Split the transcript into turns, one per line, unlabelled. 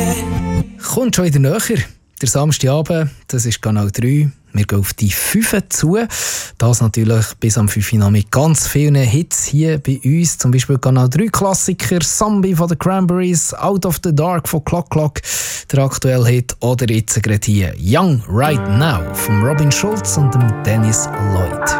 Kommt schon wieder näher. Der Samstagabend, das ist Kanal 3. Wir gehen auf die 5 zu. Das natürlich bis am 5 noch mit ganz vielen Hits hier bei uns. Zum Beispiel Kanal 3 Klassiker, Zombie von den Cranberries, Out of the Dark von Clock Clock, der aktuelle Hit. Oder jetzt gerade hier Young Right Now von Robin Schulz und dem Dennis Lloyd.